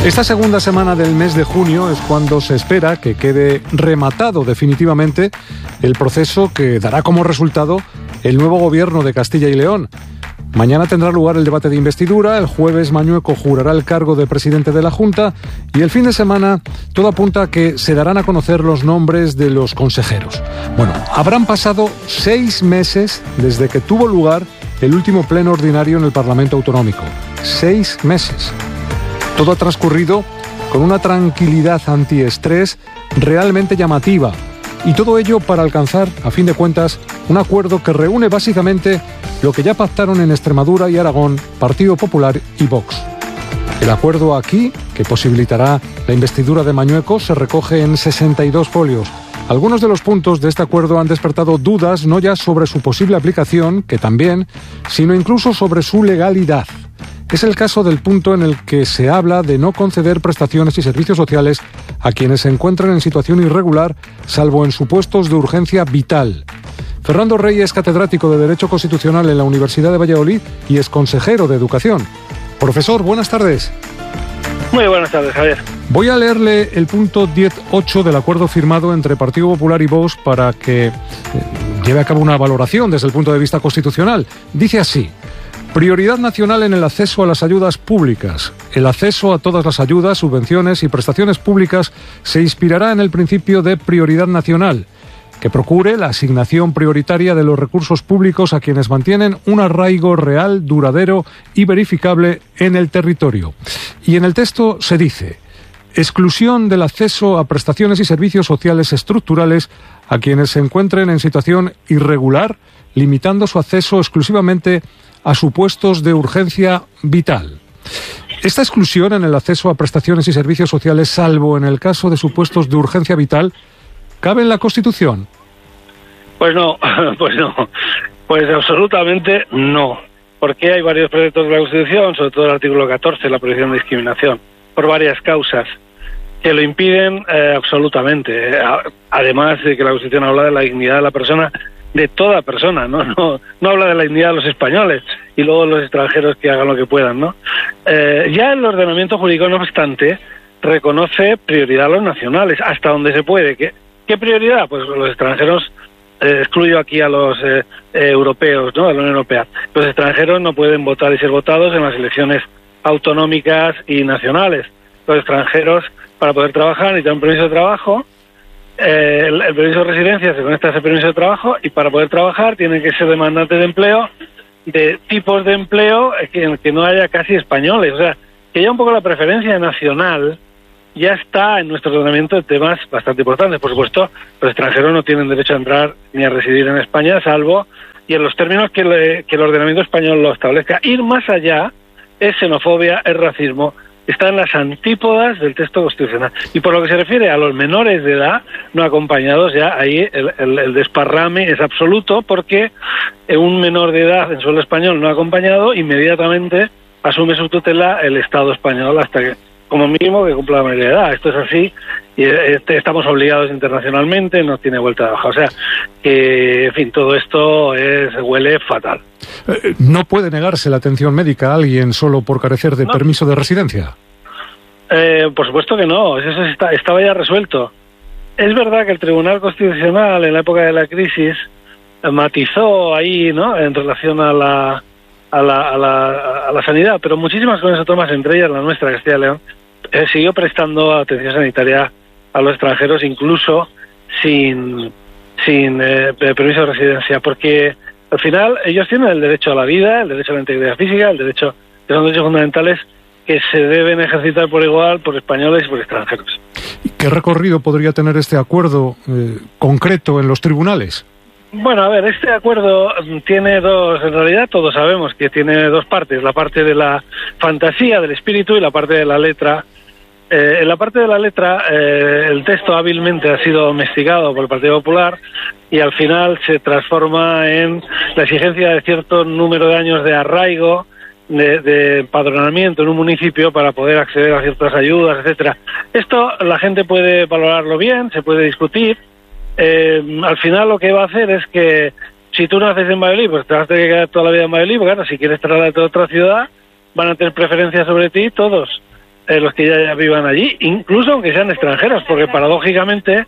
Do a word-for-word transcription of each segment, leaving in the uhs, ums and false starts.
Esta segunda semana del mes de junio es cuando se espera que quede rematado definitivamente el proceso que dará como resultado el nuevo gobierno de Castilla y León. Mañana tendrá lugar el debate de investidura, el jueves Mañueco jurará el cargo de presidente de la Junta y el fin de semana todo apunta a que se darán a conocer los nombres de los consejeros. Bueno, habrán pasado seis meses desde que tuvo lugar el último pleno ordinario en el Parlamento Autonómico. Seis meses. Todo ha transcurrido con una tranquilidad antiestrés realmente llamativa. Y todo ello para alcanzar, a fin de cuentas, un acuerdo que reúne básicamente lo que ya pactaron en Extremadura y Aragón, Partido Popular y Vox. El acuerdo aquí, que posibilitará la investidura de Mañueco, se recoge en sesenta y dos folios. Algunos de los puntos de este acuerdo han despertado dudas no ya sobre su posible aplicación, que también, sino incluso sobre su legalidad. Es el caso del punto en el que se habla de no conceder prestaciones y servicios sociales a quienes se encuentran en situación irregular, salvo en supuestos de urgencia vital. Fernando Rey es catedrático de Derecho Constitucional en la Universidad de Valladolid y es consejero de Educación. Profesor, buenas tardes. Muy buenas tardes, Javier. Voy a leerle el punto diez punto ocho del acuerdo firmado entre Partido Popular y Vox para que eh, lleve a cabo una valoración desde el punto de vista constitucional. Dice así: prioridad nacional en el acceso a las ayudas públicas. El acceso a todas las ayudas, subvenciones y prestaciones públicas se inspirará en el principio de prioridad nacional, que procure la asignación prioritaria de los recursos públicos a quienes mantienen un arraigo real, duradero y verificable en el territorio. Y en el texto se dice: exclusión del acceso a prestaciones y servicios sociales estructurales a quienes se encuentren en situación irregular, limitando su acceso exclusivamente a supuestos de urgencia vital. Esta exclusión en el acceso a prestaciones y servicios sociales, salvo en el caso de supuestos de urgencia vital, ¿cabe en la Constitución? Pues no, pues no, pues absolutamente no, porque hay varios proyectos de la Constitución, sobre todo el artículo catorce, la prohibición de discriminación, por varias causas, que lo impiden eh, absolutamente, además de que la Constitución habla de la dignidad de la persona, de toda persona, ¿no? No, no habla de la dignidad de los españoles y luego los extranjeros que hagan lo que puedan, ¿no? Eh, ya el ordenamiento jurídico, no obstante, reconoce prioridad a los nacionales, hasta donde se puede. ¿Qué, qué prioridad? Pues los extranjeros, eh, excluyo aquí a los eh, eh, europeos, ¿no? De la Unión Europea. Los extranjeros no pueden votar y ser votados en las elecciones autonómicas y nacionales. Los extranjeros, para poder trabajar, necesitan un permiso de trabajo. Eh, el, el permiso de residencia se conecta a ese permiso de trabajo y para poder trabajar tienen que ser demandantes de empleo de tipos de empleo que, en que no haya casi españoles. O sea, que ya un poco la preferencia nacional ya está en nuestro ordenamiento de temas bastante importantes. Por supuesto, los extranjeros no tienen derecho a entrar ni a residir en España, salvo, y en los términos que, le, que el ordenamiento español lo establezca. Ir más allá es xenofobia, es racismo, está en las antípodas del texto constitucional. Y por lo que se refiere a los menores de edad no acompañados, ya ahí el, el, el desparrame es absoluto, porque un menor de edad en suelo español no acompañado inmediatamente asume su tutela el Estado español hasta que, como mínimo, que cumpla la mayoría de edad. Esto es así y este, estamos obligados internacionalmente, no tiene vuelta de hoja. O sea, que, en fin, todo esto es, huele fatal. Eh, ¿No puede negarse la atención médica a alguien solo por carecer de no. permiso de residencia? Eh, por supuesto que no, eso está, estaba ya resuelto. Es verdad que el Tribunal Constitucional, en la época de la crisis, matizó ahí, ¿no?, en relación a la, a la, a la, a la sanidad, pero muchísimas comunidades autónomas, entre ellas la nuestra, Castilla y León, eh, siguió prestando atención sanitaria a los extranjeros, incluso sin, sin eh, permiso de residencia, porque al final ellos tienen el derecho a la vida, el derecho a la integridad física, el derecho, que son derechos fundamentales que se deben ejercitar por igual por españoles y por extranjeros. ¿Qué recorrido podría tener este acuerdo eh, concreto en los tribunales? Bueno, a ver, este acuerdo tiene dos, en realidad todos sabemos que tiene dos partes, la parte de la fantasía, del espíritu, y la parte de la letra. Eh, en la parte de la letra, eh, el texto hábilmente ha sido domesticado por el Partido Popular y al final se transforma en la exigencia de cierto número de años de arraigo, de, de empadronamiento en un municipio para poder acceder a ciertas ayudas, etcétera. Esto la gente puede valorarlo bien, se puede discutir. Eh, al final lo que va a hacer es que si tú naces en Valladolid, pues te vas a tener que quedar toda la vida en Valladolid, porque claro, si quieres trasladarte a otra ciudad, van a tener preferencia sobre ti todos. eh, los que ya, ya vivan allí, incluso aunque sean extranjeros, porque paradójicamente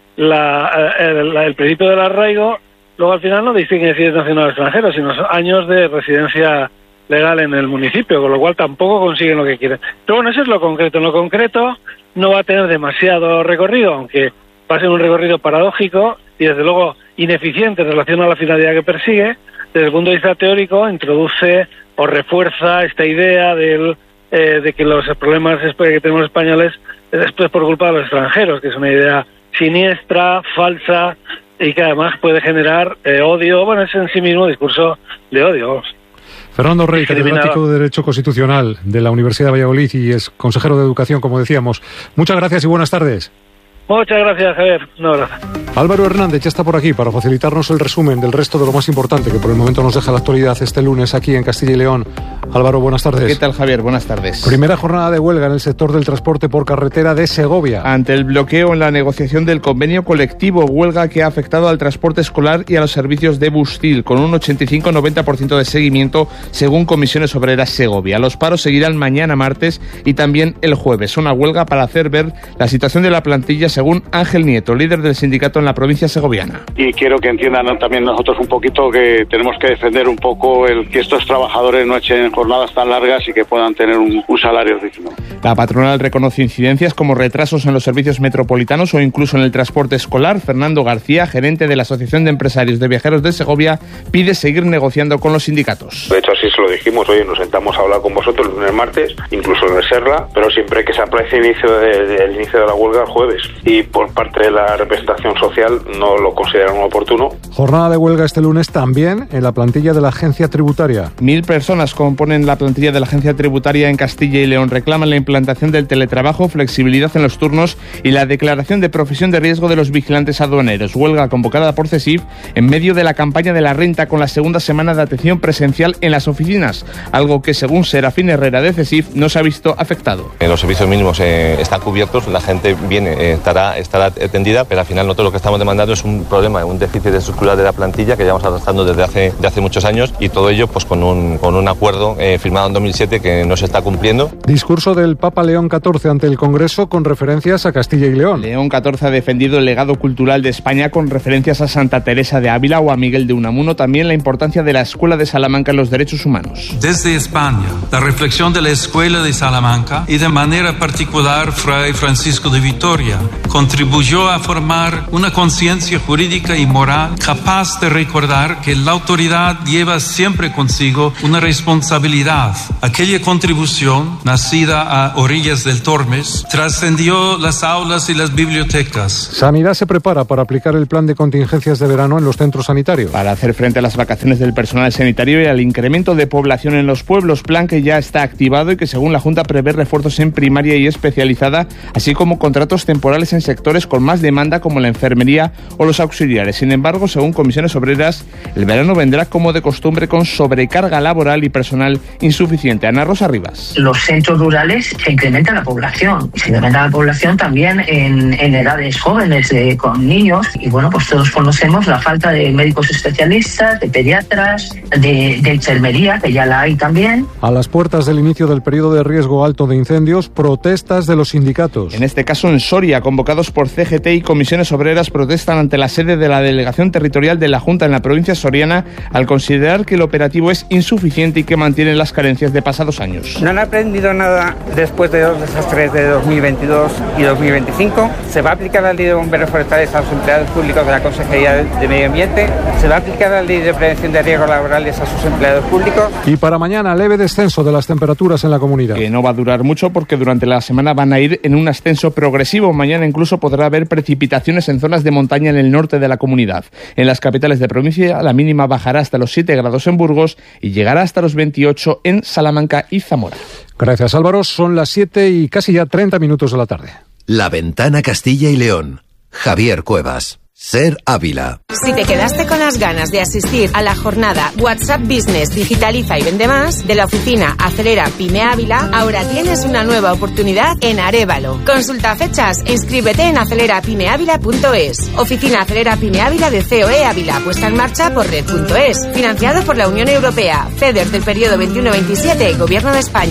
la, el, el principio del arraigo luego al final no distingue si es nacional o extranjero, sino años de residencia legal en el municipio, con lo cual tampoco consiguen lo que quieren. Pero bueno, eso es lo concreto. En lo concreto no va a tener demasiado recorrido, aunque va a ser un recorrido paradójico y desde luego ineficiente en relación a la finalidad que persigue. Desde el punto de vista teórico introduce o refuerza esta idea del, eh, de que los problemas que tenemos españoles es por culpa de los extranjeros, que es una idea siniestra, falsa y que además puede generar eh, odio. Bueno, es en sí mismo un discurso de odio. Fernando Rey, catedrático de Derecho Constitucional de la Universidad de Valladolid y es consejero de Educación, como decíamos. Muchas gracias y buenas tardes. Muchas gracias, Javier. Un abrazo. Álvaro Hernández ya está por aquí para facilitarnos el resumen del resto de lo más importante que por el momento nos deja la actualidad este lunes aquí en Castilla y León. Álvaro, buenas tardes. ¿Qué tal, Javier? Buenas tardes. Primera jornada de huelga en el sector del transporte por carretera de Segovia. Ante el bloqueo en la negociación del convenio colectivo, huelga que ha afectado al transporte escolar y a los servicios de Bustil, con un ochenta y cinco a noventa por ciento de seguimiento, según Comisiones Obreras Segovia. Los paros seguirán mañana martes y también el jueves. Una huelga para hacer ver la situación de la plantilla, según Ángel Nieto, líder del sindicato en la provincia segoviana. Y quiero que entiendan también nosotros un poquito que tenemos que defender un poco el que estos trabajadores no echen jornadas tan largas y que puedan tener un, un salario digno. La patronal reconoce incidencias como retrasos en los servicios metropolitanos o incluso en el transporte escolar. Fernando García, gerente de la Asociación de Empresarios de Viajeros de Segovia, pide seguir negociando con los sindicatos. De hecho, así se lo dijimos, oye, nos sentamos a hablar con vosotros el lunes, martes, incluso en el Serra, pero siempre que se aprecie el inicio de, de, el inicio de la huelga el jueves. Y por parte de la representación social no lo consideran oportuno. Jornada de huelga este lunes también en la plantilla de la Agencia Tributaria. Mil personas componen la plantilla de la Agencia Tributaria en Castilla y León. Reclaman la implantación del teletrabajo, flexibilidad en los turnos y la declaración de profesión de riesgo de los vigilantes aduaneros. Huelga convocada por CESIF en medio de la campaña de la renta, con la segunda semana de atención presencial en las oficinas, algo que según Serafín Herrera de CESIF no se ha visto afectado. Los servicios mínimos eh, están cubiertos, la gente viene, eh, estará, estará atendida, pero al final nosotros lo que estamos demandando es un problema, un déficit estructural de la plantilla que llevamos arrastrando desde hace, de hace muchos años, y todo ello pues con un, con un acuerdo eh, firmado en dos mil siete que no se está cumpliendo. Discurso del Papa León catorce ante el Congreso con referencias a Castilla y León. León catorce ha defendido el legado cultural de España con referencias a Santa Teresa de Ávila o a Miguel de Unamuno, también la importancia de la Escuela de Salamanca en los derechos humanos. Desde España, la reflexión de la Escuela de Salamanca y de manera particular Fray Francisco de Vitoria contribuyó a formar una conciencia jurídica y moral capaz de recordar que la autoridad lleva siempre consigo una responsabilidad. Aquella contribución, nacida a orillas del Tormes, trascendió las aulas y las bibliotecas. Sanidad se prepara para aplicar el plan de contingencias de verano en los centros sanitarios. Para hacer frente a las vacaciones del personal sanitario y al incremento de población en los pueblos, plan que ya está activado y que según la Junta prevé refuerzos en primaria y especializada, así como contratos temporales en sectores con más demanda como la enfermería o los auxiliares. Sin embargo, según Comisiones Obreras, el verano vendrá como de costumbre con sobrecarga laboral y personal insuficiente. Ana Rosa Rivas. Los centros rurales se incrementa la población. Se incrementa la población también en, en edades jóvenes, eh, con niños. Y bueno, pues todos conocemos la falta de médicos especialistas, de pediatras, de, de enfermería, que ya la hay también. A las puertas del inicio del periodo de riesgo alto de incendios, protestas de los sindicatos. En este caso en Soria, convocados por C G T y Comisiones Obreras, protestan ante la sede de la Delegación Territorial de la Junta en la provincia soriana al considerar que el operativo es insuficiente y que mantiene las carencias de pasados años. No han aprendido nada después de los desastres de dos mil veintidós y dos mil veinticinco. Se va a aplicar la ley de bomberos forestales a los empleados públicos de la Consejería de Medio Ambiente. Se va a aplicar la ley de prevención de riesgos laborales a sus empleados públicos. Y para mañana, leve descenso de las temperaturas en la comunidad. Que no va a durar mucho porque durante la semana van a ir en un ascenso progresivo. Mañana incluso podrá haber precipitaciones en zonas de montaña en el norte de la comunidad. En las capitales de provincia, la mínima bajará hasta los siete grados en Burgos y llegará hasta los veintiocho en Salamanca y Zamora. Gracias, Álvaro. Son las siete y casi ya treinta minutos de la tarde. La Ventana Castilla y León. Javier Cuevas. Ser Ávila. Si te quedaste con las ganas de asistir a la jornada WhatsApp Business Digitaliza y Vende Más de la oficina Acelera Pyme Ávila, ahora tienes una nueva oportunidad en Arévalo. Consulta fechas e inscríbete en acelera pyme ávila punto es. Oficina Acelera Pyme Ávila de C O E Ávila, puesta en marcha por red punto es. Financiado por la Unión Europea. FEDER del periodo veintiuno veintisiete, Gobierno de España.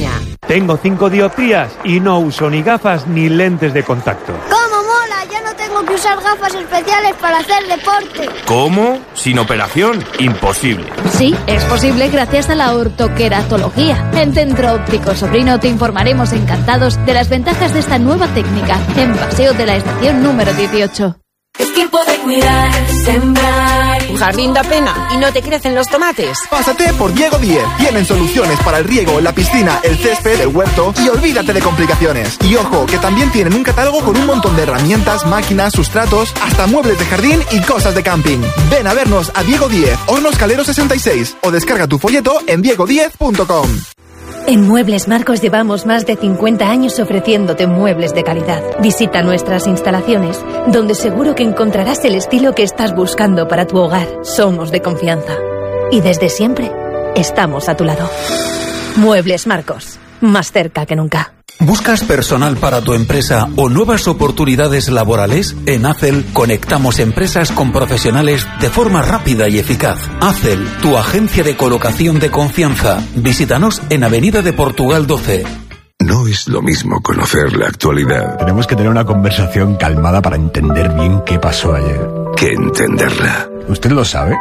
Tengo cinco dioptrías y no uso ni gafas ni lentes de contacto. ¡Cómo mola! Ya no tengo que usar gafas especiales para hacer deporte. ¿Cómo? ¿Sin operación? Imposible. Sí, es posible gracias a la ortoqueratología. En Centro Óptico Sobrino te informaremos encantados de las ventajas de esta nueva técnica en Paseo de la Estación número dieciocho. Es tiempo de cuidar, sembrar. ¿Tu jardín da pena y no te crecen los tomates? Pásate por Diego Diez. Tienen soluciones para el riego, la piscina, el césped, el huerto y olvídate de complicaciones. Y ojo, que también tienen un catálogo con un montón de herramientas, máquinas, sustratos, hasta muebles de jardín y cosas de camping. Ven a vernos a Diego Diez, Hornos Calero sesenta y seis o descarga tu folleto en diego diez punto com. En Muebles Marcos llevamos más de cincuenta años ofreciéndote muebles de calidad. Visita nuestras instalaciones, donde seguro que encontrarás el estilo que estás buscando para tu hogar. Somos de confianza. Y desde siempre, estamos a tu lado. Muebles Marcos, más cerca que nunca. ¿Buscas personal para tu empresa o nuevas oportunidades laborales? En Acel conectamos empresas con profesionales de forma rápida y eficaz. Acel, tu agencia de colocación de confianza. Visítanos en Avenida de Portugal doce. No es lo mismo conocer la actualidad. Tenemos que tener una conversación calmada para entender bien qué pasó ayer. Que entenderla. ¿Usted lo sabe?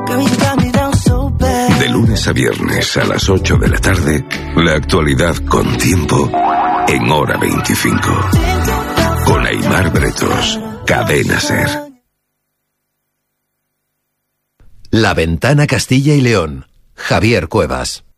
De lunes a viernes a las ocho de la tarde, la actualidad con tiempo en Hora veinticinco. Con Aimar Bretos, Cadena SER. La Ventana Castilla y León, Javier Cuevas.